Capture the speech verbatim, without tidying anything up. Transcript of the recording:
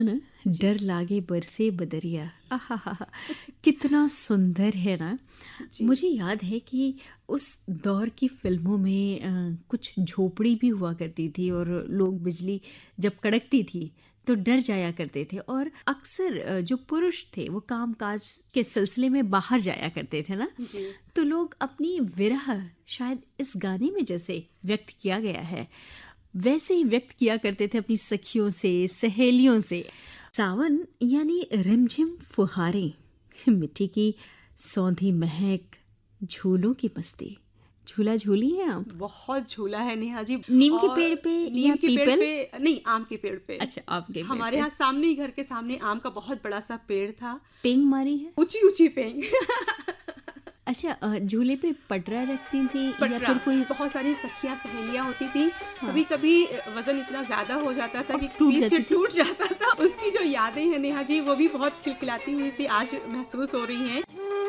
ना, जी, डर लागे बरसे बदरिया। आहाहा, कितना सुंदर है ना। जी, मुझे याद है कि उस दौर की फिल्मों में अ, कुछ झोपड़ी भी हुआ करती थी और लोग बिजली जब कड़कती थी तो डर जाया करते थे, और अक्सर अ, जो पुरुष थे वो कामकाज के सिलसिले में बाहर जाया करते थे ना। जी। तो लोग अपनी विरह शायद इस गाने में जैसे व्यक्त किया गया है वैसे ही व्यक्त किया करते थे अपनी सखियों से, सहेलियों से। सावन यानी रिमझिम फुहारें, मिट्टी की सौंधी महक, झूलों की मस्ती। झूला झूली हैं आप? बहुत झूला है नेहा जी। नीम के पेड़ और पे या नीम के पेड़ पीपल? पे नहीं, आम के पेड़ पे। अच्छा, आपके पेड़ हमारे पे यहाँ सामने ही, घर के सामने आम का बहुत बड़ा सा पेड़ था। पेंग मारी है? ऊंची ऊंची पेड़। अच्छा, अ, झूले पे पटरा रखती थी या पटरा। फिर कोई? बहुत सारी सखियां सहेलियां होती थी। हाँ, कभी कभी वजन इतना ज्यादा हो जाता था और कि टूट पीछे से जाती थी। टूट जाता था। उसकी जो यादें हैं नेहा जी, वो भी बहुत खिलखिलाती हुई सी आज महसूस हो रही हैं।